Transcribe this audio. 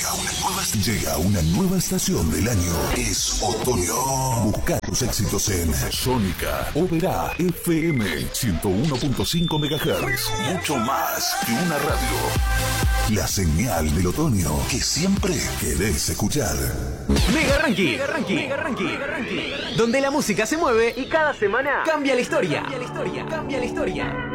Llega una nueva estación del año. Es otoño. Busca tus éxitos en Sónica Oberá FM 101.5 MHz. Mucho más que una radio. La señal del otoño que siempre querés escuchar. Mega Ranking. Donde la música se mueve y cada semana cambia la historia.